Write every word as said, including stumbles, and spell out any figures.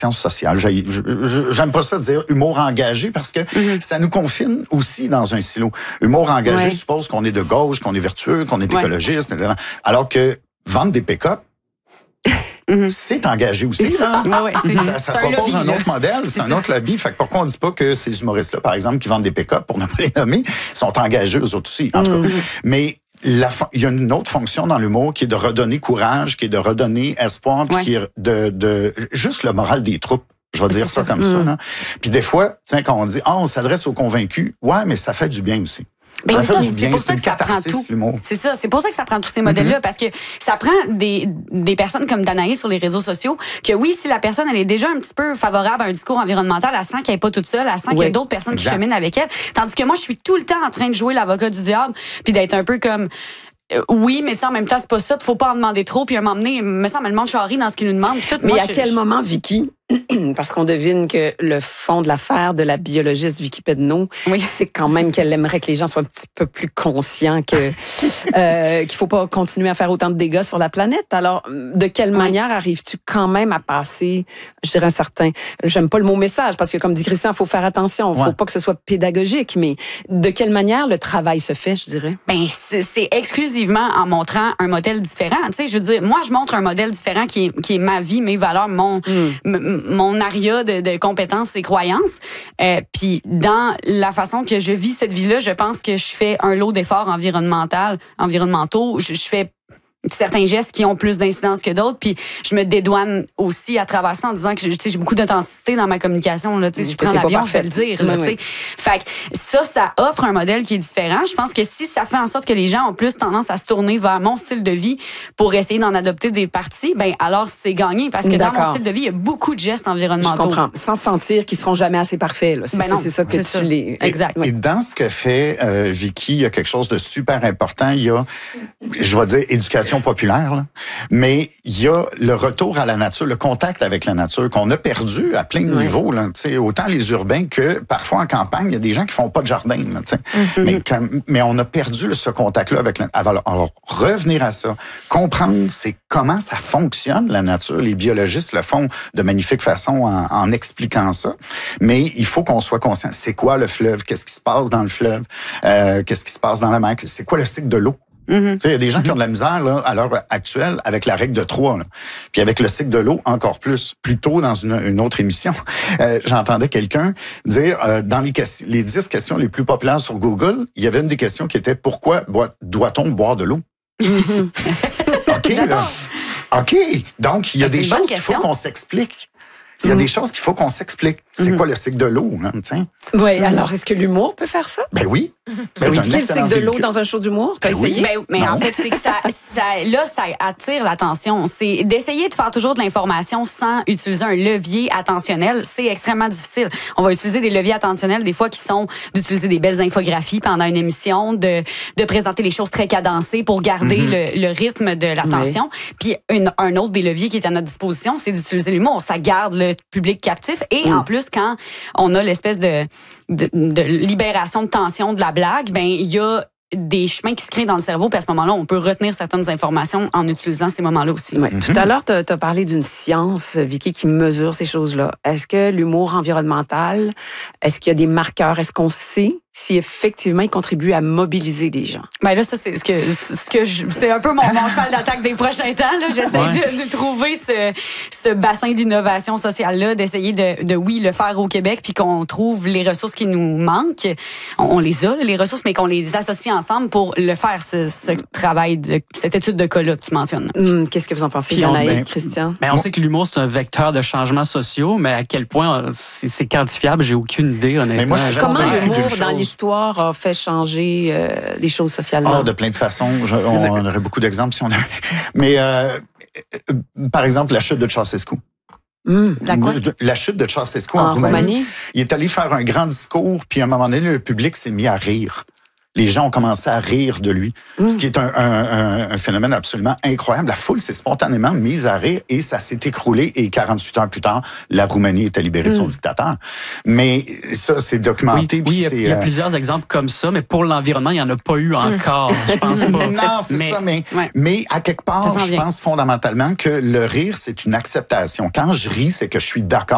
sociale. J'aime pas ça dire humour engagé parce que mm-hmm. ça nous confine aussi dans un silo. Humour engagé ouais. suppose qu'on est de gauche, qu'on est vertueux, qu'on est ouais. écologiste, alors que vendre des pick-up, mm-hmm. c'est engagé aussi. Là. ouais, ouais, ça ça propose un, lobby, un autre modèle, c'est un ça. autre lobby. Fait que pourquoi on ne dit pas que ces humoristes-là, par exemple, qui vendent des pick-up, pour ne pas les nommer, sont engagés eux autres aussi, en tout mm-hmm. cas. Mais La, il y a une autre fonction dans l'humour qui est de redonner courage, qui est de redonner espoir, puis ouais. qui est de, de juste le moral des troupes. Je vais dire ça, ça comme mmh. ça. Là. Puis des fois, tiens, quand on dit ah, on s'adresse aux convaincus, ouais, mais ça fait du bien aussi. Ben c'est ça, c'est pour ça que ça prend tout. C'est ça, c'est pour ça que ça prend tous ces modèles-là, mm-hmm. parce que ça prend des, des personnes comme Danae sur les réseaux sociaux, que oui, si la personne, elle est déjà un petit peu favorable à un discours environnemental, elle sent qu'elle n'est pas toute seule, elle sent oui. qu'il y a d'autres personnes exact. qui cheminent avec elle. Tandis que moi, je suis tout le temps en train de jouer l'avocat du diable, puis d'être un peu comme... Euh, oui, mais tu sais, en même temps, c'est pas ça. Faut pas en demander trop. Puis à un moment donné, me semble, le monde charrie dans ce qu'il nous demande. Tout, mais moi, à je, quel je... moment, Vicky, parce qu'on devine que le fond de l'affaire de la biologiste Vicky Pedneau, oui. c'est quand même qu'elle aimerait que les gens soient un petit peu plus conscients que euh, qu'il faut pas continuer à faire autant de dégâts sur la planète. Alors, de quelle oui. manière arrives-tu quand même à passer, je dirais un certain, j'aime pas le mot message, parce que comme dit Christian, il faut faire attention, il ouais. faut pas que ce soit pédagogique, mais de quelle manière le travail se fait, je dirais? Ben, c'est, c'est exclusivement en montrant un modèle différent. Tu sais, je veux dire, moi, je montre un modèle différent qui est, qui est ma vie, mes valeurs, mon, mm. m- mon aria de, de compétences et croyances. Euh, puis dans la façon que je vis cette vie-là, je pense que je fais un lot d'efforts environnementaux. environnementaux. Je, je fais certains gestes qui ont plus d'incidence que d'autres, puis je me dédouane aussi à travers ça en disant que j'ai beaucoup d'authenticité dans ma communication. Là, si je prends l'avion, je vais le dire. Là, oui, oui. Fait que ça, ça offre un modèle qui est différent. Je pense que si ça fait en sorte que les gens ont plus tendance à se tourner vers mon style de vie pour essayer d'en adopter des parties, ben alors c'est gagné, parce que D'accord. dans mon style de vie, il y a beaucoup de gestes environnementaux. Je comprends. Sans sentir qu'ils seront jamais assez parfaits. Là. C'est, ben non, c'est, c'est ça que c'est tu ça. les... Exact. Et, et dans ce que fait euh, Vicky, il y a quelque chose de super important. Il y a, je vais dire, éducation populaire, là. Mais il y a le retour à la nature, le contact avec la nature qu'on a perdu à plein de oui. niveaux. Là, autant les urbains que parfois en campagne, il y a des gens qui font pas de jardin. Là, mm-hmm. mais, quand, mais on a perdu ce contact-là avec la nature. Alors, alors, revenir à ça, comprendre c'est comment ça fonctionne, la nature. Les biologistes le font de magnifique façon en, en expliquant ça. Mais il faut qu'on soit conscient. C'est quoi le fleuve? Qu'est-ce qui se passe dans le fleuve? Euh, qu'est-ce qui se passe dans la mer? C'est quoi le cycle de l'eau? Mm-hmm. Il y a des gens mm-hmm. qui ont de la misère là, à l'heure actuelle avec la règle de trois. Là. Puis avec le cycle de l'eau, encore plus. Plus tôt, dans une, une autre émission, euh, j'entendais quelqu'un dire, euh, dans les, les dix questions les plus populaires sur Google, il y avait une des questions qui était « Pourquoi doit-on boire de l'eau? Mm-hmm. » OK, là. OK. Donc, il y a ben, des choses qu'il faut qu'on s'explique. Il y a des choses qu'il faut qu'on s'explique. C'est mm-hmm. quoi le cycle de l'eau? Hein, oui, alors est-ce que l'humour peut faire ça? Ben oui. C'est ben, oui. Le cycle de l'eau dans un show d'humour? T'as ben essayé? Oui. Ben, mais non. En fait, c'est que ça, ça, là, ça attire l'attention. C'est d'essayer de faire toujours de l'information sans utiliser un levier attentionnel. C'est extrêmement difficile. On va utiliser des leviers attentionnels, des fois, qui sont d'utiliser des belles infographies pendant une émission, de, de présenter les choses très cadencées pour garder mm-hmm. le, le rythme de l'attention. Oui. Puis une, un autre des leviers qui est à notre disposition, c'est d'utiliser l'humour. Ça garde le public captif. Et mm. en plus, quand on a l'espèce de, de, de libération de tension de la blague, ben il y a des chemins qui se créent dans le cerveau, puis à ce moment-là, on peut retenir certaines informations en utilisant ces moments-là aussi. Ouais. Mm-hmm. Tout à l'heure, tu as parlé d'une science, Vicky, qui mesure ces choses-là. Est-ce que l'humour environnemental, est-ce qu'il y a des marqueurs? Est-ce qu'on sait si effectivement il contribue à mobiliser des gens? Ben là, ça, c'est ce que, ce que je, c'est un peu mon, mon cheval d'attaque des prochains temps. Là. J'essaie ouais. de, de trouver ce, ce bassin d'innovation sociale-là, d'essayer de, de, oui, le faire au Québec, puis qu'on trouve les ressources qui nous manquent. On, on les a, les ressources, mais qu'on les associe ensemble pour le faire, ce, ce travail, de, cette étude de cas-là que tu mentionnes. Hum, qu'est-ce que vous en pensez, Danae, Christian? Ben, on sait que l'humour, c'est un vecteur de changements sociaux, mais à quel point c'est, c'est quantifiable, j'ai aucune idée, honnêtement. Mais moi, je comment l'humour dans l'histoire a fait changer euh, des choses socialement? Oh, de plein de façons. Je, on, on aurait beaucoup d'exemples si on avait. Mais, euh, par exemple, la chute de Ceausescu. Mmh, la, la chute de Ceausescu en, en Roumanie. Roumanie. Il est allé faire un grand discours, puis à un moment donné, le public s'est mis à rire. Les gens ont commencé à rire de lui, mmh. ce qui est un, un, un phénomène absolument incroyable. La foule s'est spontanément mise à rire et ça s'est écroulé. Et quarante-huit heures plus tard, la Roumanie était libérée mmh. de son dictateur. Mais ça, c'est documenté. Oui, oui il, y a, c'est, il y a euh... plusieurs exemples comme ça, mais pour l'environnement, il n'y en a pas eu encore, je pense pas. Non, c'est mais, ça, mais, ouais. mais à quelque part, je pense fondamentalement que le rire, c'est une acceptation. Quand je ris, c'est que je suis d'accord